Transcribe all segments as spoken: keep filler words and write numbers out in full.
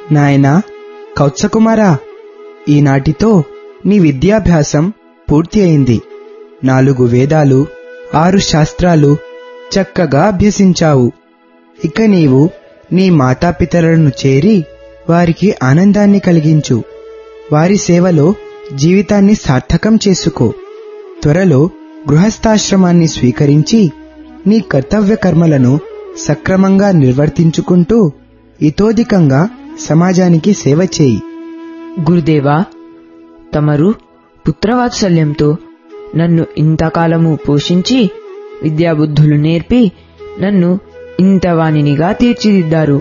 నాయనా కౌత్సకుమారా, ఈనాటితో నీ విద్యాభ్యాసం పూర్తి అయింది. నాలుగు వేదాలు, ఆరు శాస్త్రాలు చక్కగా అభ్యసించావు. ఇక నీవు నీ మాతాపితరులను చేరి వారికి ఆనందాన్ని కలిగించు. వారి సేవలో జీవితాన్ని సార్థకం చేసుకో. త్వరలో గృహస్థాశ్రమాన్ని స్వీకరించి నీ కర్తవ్య కర్మలను సక్రమంగా నిర్వర్తించుకుంటూ ఇతోధికంగా సమాజానికి సేవ చేయి. గురుదేవా, తమరు పుత్రవాత్సల్యంతో నన్ను ఇంతకాలము పోషించి విద్యాబుద్ధులు నేర్పి నన్ను ఇంతవానినిగా తీర్చిదిద్దారు.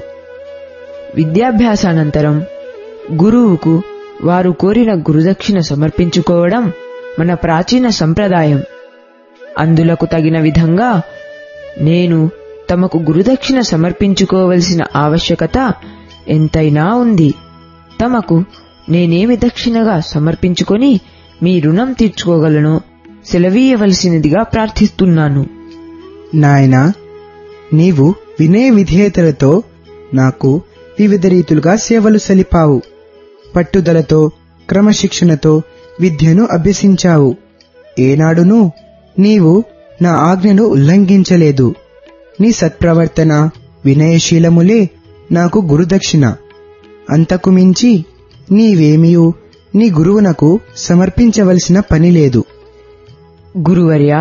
విద్యాభ్యాసానంతరం గురువుకు వారు కోరిన గురుదక్షిణ సమర్పించుకోవడం మన ప్రాచీన సంప్రదాయం. అందులకు తగిన విధంగా నేను తమకు గురుదక్షిణ సమర్పించుకోవలసిన ఆవశ్యకత ఎంతైనా ఉంది. తమకు నేనేమి దక్షిణగా సమర్పించుకొని మీ రుణం తీర్చుకోగలను సెలవీయవలసినదిగా ప్రార్థిస్తున్నాను. నాయనా, నీవు వినయ విధేయతలతో నాకు వివిధ రీతులుగా సేవలు సలిపావు. పట్టుదలతో క్రమశిక్షణతో విద్యను అభ్యసించావు. ఏనాడునూ నీవు నా ఆజ్ఞను ఉల్లంఘించలేదు. నీ సత్ప్రవర్తన వినయశీలములే నాకు గురుదక్షిణ. అంతకు మించి నీవేమియూ నీ గురువునకు సమర్పించవలసిన పనిలేదు. గురువర్యా,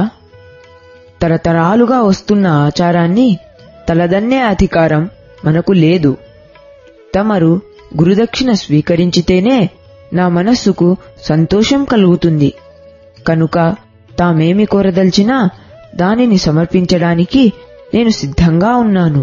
తరతరాలుగా వస్తున్న ఆచారాన్ని తలదన్నే అధికారం మనకు లేదు. తమరు గురుదక్షిణ స్వీకరించితేనే నా మనస్సుకు సంతోషం కలుగుతుంది. కనుక తామేమి కోరదల్చినా దానిని సమర్పించడానికి నేను సిద్ధంగా ఉన్నాను.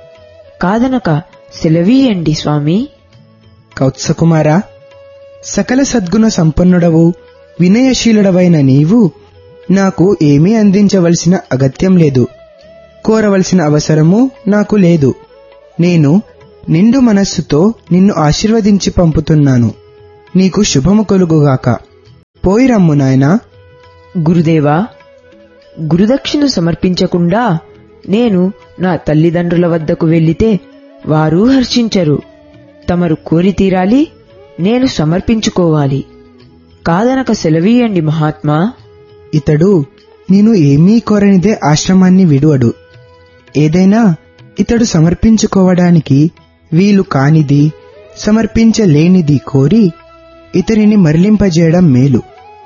కాదనక సెలవీయండి స్వామి. కౌత్సకుమారా, సకల సద్గుణ సంపన్నుడవు వినయశీలుడవైన నీవు నాకు ఏమీ అందించవలసిన అగత్యం లేదు. కోరవలసిన అవసరమూ నాకు లేదు. నేను నిండు మనస్సుతో నిన్ను ఆశీర్వదించి పంపుతున్నాను. నీకు శుభము కలుగుగాక. పోయిరమ్ము నాయనా. గురుదేవా, గురుదక్షిణ సమర్పించకుండా నేను నా తల్లిదండ్రుల వద్దకు వెళ్లితే వారూ హర్షించరు. తమరు కోరి తీరాలి, నేను సమర్పించుకోవాలి. కాదనక సెలవీయండి మహాత్మా. ఇతడు నేను ఏమీ కోరనిదే ఆశ్రమాన్ని విడువడు. ఏదైనా ఇతడు సమర్పించుకోవడానికి వీలు కానిది, సమర్పించలేనిది కోరి ఇతనిని మరలింపజేయడం మేలు.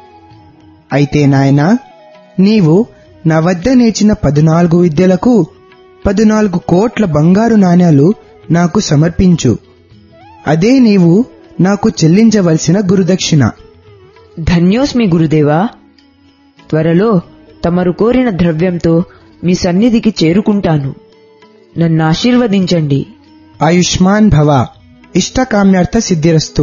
అయితే నాయనా, నీవు నా వద్ద నేర్చిన పదునాలుగు విద్యలకు పదునాలుగు కోట్ల బంగారు నాణ్యాలు నాకు సమర్పించు. అదే నీవు నాకు చెల్లించవలసిన గురుదక్షిణ. ధన్యోస్మి గురుదేవా. త్వరలో తమరు కోరిన ద్రవ్యంతో మీ సన్నిధికి చేరుకుంటాను. నన్ను ఆశీర్వదించండి. ఆయుష్మాన్ భవ. ఇష్టకామ్యార్థ సిద్ధిరస్తు.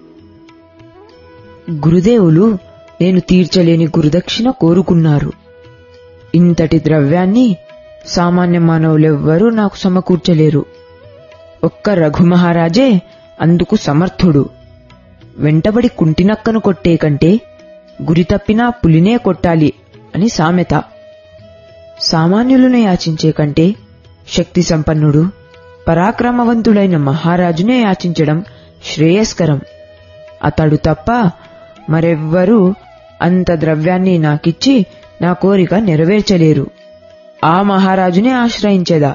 గురుదేవులు నేను తీర్చలేని గురుదక్షిణ కోరుకున్నారు. ఇంతటి ద్రవ్యాన్ని సామాన్య మానవులెవ్వరూ నాకు సమకూర్చలేరు. ఒక్క రఘుమహారాజే అందుకు సమర్థుడు. వెంటబడి కుంటినక్కను కొట్టే కంటే గురి తప్పినా పులినే కొట్టాలి అని సామెత. సామాన్యులను యాచించే కంటే శక్తి సంపన్నుడు పరాక్రమవంతుడైన మహారాజునే యాచించడం శ్రేయస్కరం. అతడు తప్ప మరెవ్వరూ అంత ద్రవ్యాన్ని నాకిచ్చి నా కోరిక నెరవేర్చలేరు. ఆ మహారాజునే ఆశ్రయించేదా.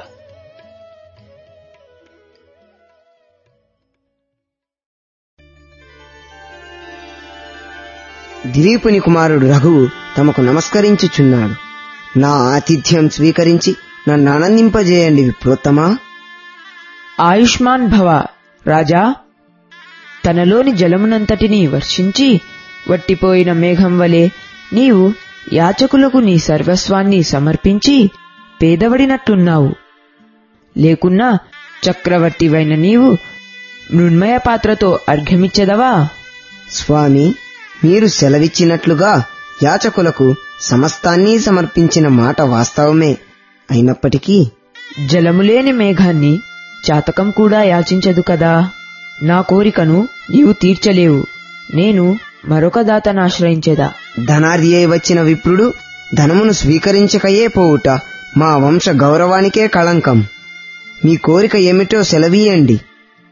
దిలీపుని కుమారుడు రఘువు తమకు నమస్కరించుచున్నాడు. నా ఆతిథ్యం స్వీకరించి నన్ను ఆనందింపజేయండి విప్రోత్తమా. ఆయుష్మాన్ భవ రాజా. తనలోని జలమునంతటినీ వర్షించి వట్టిపోయిన మేఘం వలె నీవు యాచకులకు నీ సర్వస్వాన్ని సమర్పించి పేదవడినట్లున్నావు. లేకున్నా చక్రవర్తివైన నీవు మృణ్మయ పాత్రతో అర్ఘ్యమిచ్చెదవా? స్వామి, మీరు సెలవిచ్చినట్లుగా యాచకులకు సమస్తాన్ని సమర్పించిన మాట వాస్తవమే. అయినప్పటికీ జలములేని మేఘాన్ని చాతకం కూడా యాచించదు కదా. నా కోరికను నీవు తీర్చలేవు. నేను మరొక దాతనాశ్రయించేదా. ధనార్యే వచ్చిన విప్రుడు ధనమును స్వీకరించకయే పోవుట మా వంశ గౌరవానికే కళంకం. మీ కోరిక ఏమిటో సెలవీయండి.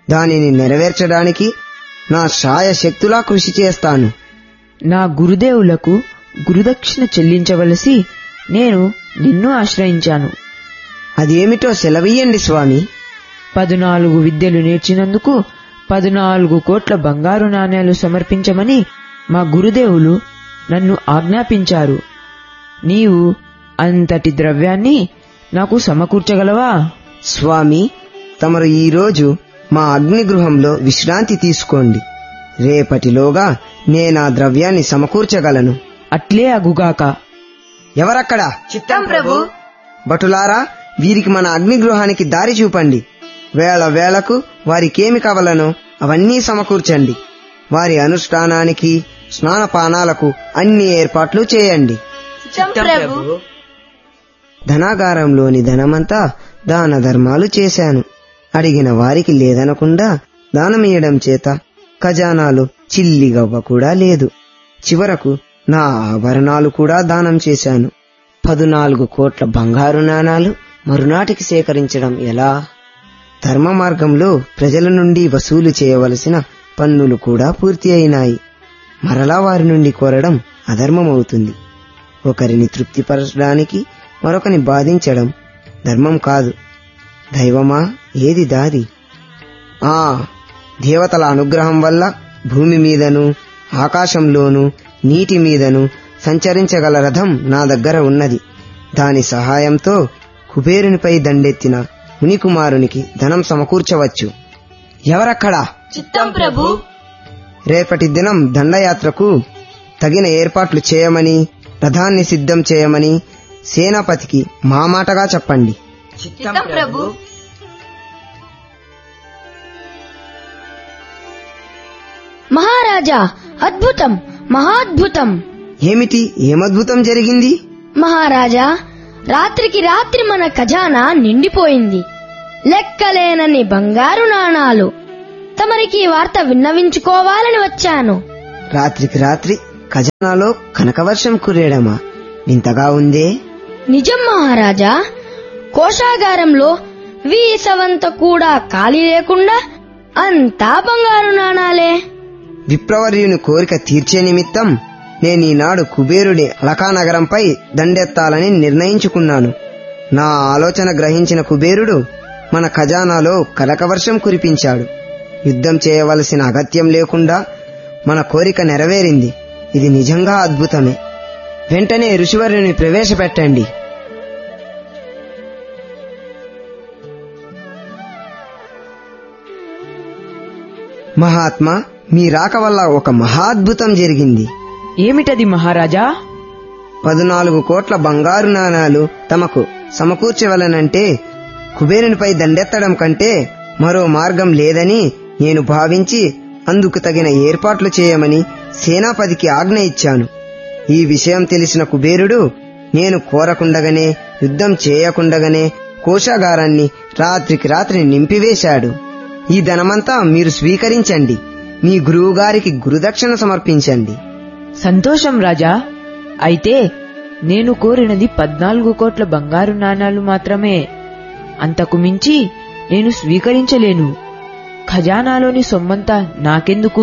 దానిని నెరవేర్చడానికి నా శాయశక్తులా కృషి చేస్తాను. నా గురుదేవులకు గురుదక్షిణ చెల్లించవలసి నేను నిన్ను ఆశ్రయించాను. అదేమిటో సెలవీయండి స్వామి. పదునాలుగు విద్యలు నేర్చినందుకు పదునాలుగు కోట్ల బంగారు నాణేలు సమర్పించమని మా గురుదేవులు నన్ను ఆజ్ఞాపించారు. నీవు అంతటి ద్రవ్యాన్ని నాకు సమకూర్చగలవా? స్వామి, తమరు ఈరోజు మా అగ్నిగృహంలో విశ్రాంతి తీసుకోండి. రేపటిలోగా నేనా ద్రవ్యాన్ని సమకూర్చగలను. అట్లే అగుగాక. ఎవరక్కడ? చిత్తం ప్రభు. భటులారా, వీరికి మన అగ్నిగృహానికి దారి చూపండి. వేళ వేళకు వారికేమి కావలనో అవన్నీ సమకూర్చండి. వారి అనుష్ఠానానికి స్నానపానాలకు అన్ని ఏర్పాట్లు చేయండి. చిత్తం ప్రభు. ధనాగారంలోని ధనమంతా దాన ధర్మాలు చేశాను. అడిగిన వారికి లేదనకుండా దానమియ్యడం చేత ఖజానాలో చిల్లిగవ్వ కూడా లేదు. చివరకు నా ఆభరణాలు కూడా దానం చేశాను. పదునాలుగు కోట్ల బంగారు నాణాలు మరునాటికి సేకరించడం ఎలా? ధర్మ మార్గంలో ప్రజల నుండి వసూలు చేయవలసిన పన్నులు కూడా పూర్తి అయినాయి. మరలా వారి నుండి కోరడం అధర్మమవుతుంది. ఒకరిని తృప్తిపరచడానికి మరొకని బాధించడం ధర్మం కాదు. దైవమా, ఏది దారి? ఆ దేవతల అనుగ్రహం వల్ల భూమి మీదను ఆకాశంలోనూ నీటి మీదను సంచరించగల రథం నా దగ్గర ఉన్నది. దాని సహాయంతో కుబేరునిపై దండెత్తిన మునికుమారునికి ధనం సమకూర్చవచ్చు. ఎవరక్కడా? చిత్తం ప్రభు. రేపటి దినం దండయాత్రకు తగిన ఏర్పాట్లు చేయమని, రథాన్ని సిద్ధం చేయమని సేనాపతికి మా మాటగా చెప్పండి. చిత్తం ప్రభు. మహారాజా, అద్భుతం, మహాద్భుతం. ఏమిటి? ఏమద్భుతం జరిగింది? మహారాజా, రాత్రికి రాత్రి మన ఖజానా నిండిపోయింది. లెక్కలేనన్ని బంగారు నాణాలు. తమరికి ఈ వార్త విన్నవించుకోవాలని వచ్చాను. రాత్రికి రాత్రి ఖజానాలో కనకవర్షం కురేయడమా? వింతగా ఉందే. నిజం మహారాజా. కోశాగారంలో వీసవంత కూడా ఖాళీ లేకుండా అంతా బంగారు నాణాలే. విప్రవర్యుని కోరిక తీర్చే నిమిత్తం నేనీనాడు కుబేరుడి అలకానగరంపై దండెత్తాలని నిర్ణయించుకున్నాను. నా ఆలోచన గ్రహించిన కుబేరుడు మన ఖజానాలో కనకవర్షం కురిపించాడు. యుద్ధం చేయవలసిన అగత్యం లేకుండా మన కోరిక నెరవేరింది. ఇది నిజంగా అద్భుతమే. వెంటనే ఋషివర్యుని ప్రవేశపెట్టండి. మహాత్మా, మీ రాక వల్ల ఒక మహాద్భుతం జరిగింది. ఏమిటది మహారాజా? పద్నాలుగు కోట్ల బంగారు నాణాలు తమకు సమకూర్చవలనంటే కుబేరునిపై దండెత్తడం కంటే మరో మార్గం లేదని నేను భావించి అందుకు తగిన ఏర్పాట్లు చేయమని సేనాపతికి ఆజ్ఞ ఇచ్చాను. ఈ విషయం తెలిసిన కుబేరుడు నేను కోరకుండగానే, యుద్ధం చేయకుండగానే కోశాగారాన్ని రాత్రికి రాత్రి నింపివేశాడు. ఈ ధనమంతా మీరు స్వీకరించండి. మీ గురువుగారికి గురుదక్షిణ సమర్పించండి. సంతోషం రాజా. అయితే నేను కోరినది పద్నాలుగు కోట్ల బంగారు నాణాలు మాత్రమే. అంతకు మించి నేను స్వీకరించలేను. ఖజానాలోని సొమ్మంతా నాకెందుకు?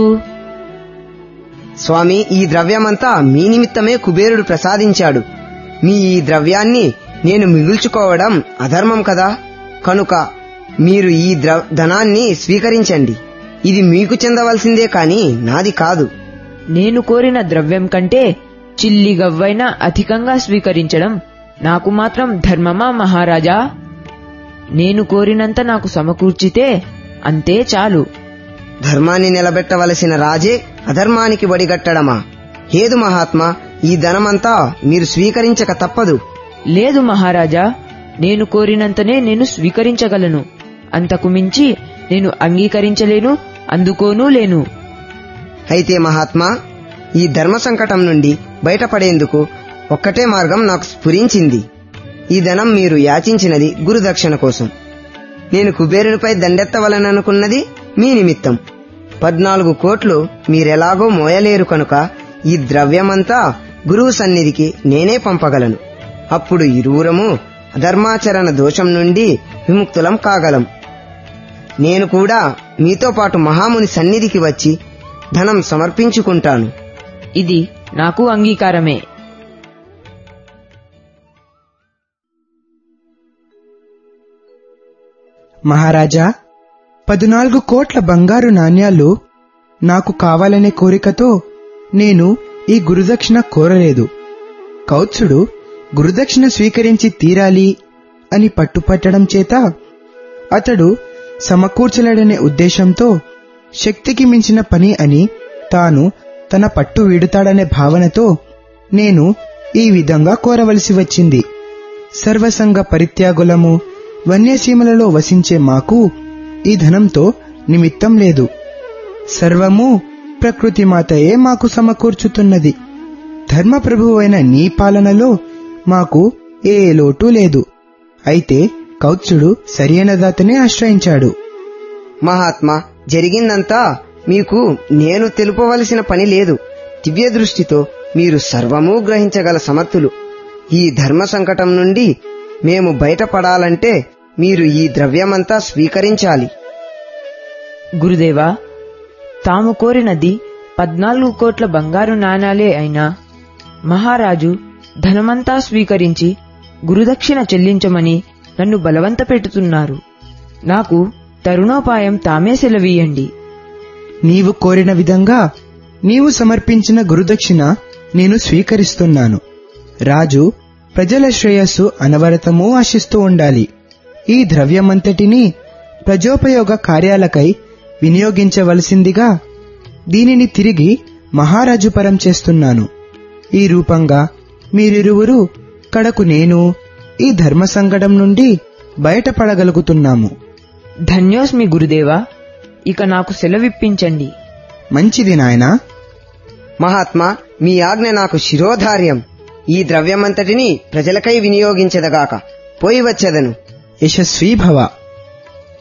స్వామి, ఈ ద్రవ్యమంతా మీ నిమిత్తమే కుబేరుడు ప్రసాదించాడు. మీ ఈ ద్రవ్యాన్ని నేను మిగుల్చుకోవడం అధర్మం కదా. కనుక మీరు ఈ ధనాన్ని స్వీకరించండి. ఇది మీకు చెందవలసిందే కాని నాది కాదు. నేను కోరిన ద్రవ్యం కంటే చిల్లిగవ్వైనా అధికంగా స్వీకరించడం నాకు మాత్రం ధర్మమా మహారాజా? నేను కోరినంత నాకు సమకూర్చితే అంతే చాలు. ధర్మాన్ని నిలబెట్టవలసిన రాజే అధర్మానికి వడిగట్టడమా? ఏదు మహాత్మా, ఈ ధనమంతా మీరు స్వీకరించక తప్పదు. లేదు మహారాజా, నేను కోరినంతనే నేను స్వీకరించగలను. అంతకు మించి నేను అంగీకరించలేను, అందుకోనూ లేను. అయితే మహాత్మా, ఈ ధర్మ సంకటం నుండి బయటపడేందుకు ఒక్కటే మార్గం నాకు స్ఫురించింది. ఈ ధనం మీరు యాచించినది గురుదక్షిణ కోసం. నేను కుబేరునిపై దండెత్తవలననుకున్నది మీ నిమిత్తం. పద్నాలుగు కోట్లు మీరెలాగో మోయలేరు కనుక ఈ ద్రవ్యమంతా గురువు సన్నిధికి నేనే పంపగలను. అప్పుడు ఇరువురము అధర్మాచరణ దోషం నుండి విముక్తులం కాగలం. నేను కూడా మీతో పాటు మహాముని సన్నిధికి వచ్చి ధనం సమర్పించుకుంటాను. ఇది నాకు అంగీకారమే. మహారాజా, పదునాలుగు కోట్ల బంగారు నాణ్యాలు నాకు కావాలనే కోరికతో నేను ఈ గురుదక్షిణ కోరలేదు. కౌత్సుడు గురుదక్షిణ స్వీకరించి తీరాలి అని పట్టుపట్టడం చేత అతడు సమకూర్చలేడనే ఉద్దేశంతో శక్తికి మించిన పని అని తాను తన పట్టు వీడుతాడనే భావనతో నేను ఈ విధంగా కోరవలసి వచ్చింది. సర్వసంగ పరిత్యాగులము వన్యసీమలలో వసించే మాకు ఈ ధనంతో నిమిత్తం లేదు. సర్వము ప్రకృతి మాతయే మాకు సమకూర్చుతున్నది. ధర్మప్రభువైన నీ పాలనలో మాకు ఏ లోటు లేదు. అయితే కౌత్సుడు సరియైన దాతనే ఆశ్రయించాడు. మహాత్మా, జరిగిందంతా మీకు నేను తెలుపవలసిన పని లేదు. దివ్య దృష్టితో మీరు సర్వమూ గ్రహించగల సమర్థులు. ఈ ధర్మ సంకటం నుండి మేము బయటపడాలంటే మీరు ఈ ద్రవ్యమంతా స్వీకరించాలి. గురుదేవా, తాము కోరినది పద్నాలుగు కోట్ల బంగారు నాణాలే అయినా మహారాజు ధనమంతా స్వీకరించి గురుదక్షిణ చెల్లించమని నన్ను బలవంత పెడుతున్నారు. నాకు తరుణోపాయం తామే సెలవీయండి. నీవు కోరిన విధంగా నీవు సమర్పించిన గురుదక్షిణ నేను స్వీకరిస్తున్నాను. రాజు ప్రజల శ్రేయస్సు అనవరతమూ ఆశిస్తూ ఉండాలి. ఈ ద్రవ్యమంతటినీ ప్రజోపయోగ కార్యాలకై వినియోగించవలసిందిగా దీనిని తిరిగి మహారాజు పరం చేస్తున్నాను. ఈ రూపంగా మీరిరువురు కడకు నేను ఈ ధర్మ సంకటం నుండి బయటపడగలుగుతున్నాము. ధన్యోస్మి గురుదేవా. ఇక నాకు సెలవిప్పించండి. మంచిది నాయనా. మహాత్మా, మీ ఆజ్ఞ నాకు శిరోధార్యం. ఈ ద్రవ్యమంతటినీ ప్రజలకై వినియోగించదగాక పోయి వచ్చేదను. యశస్వీ భవ.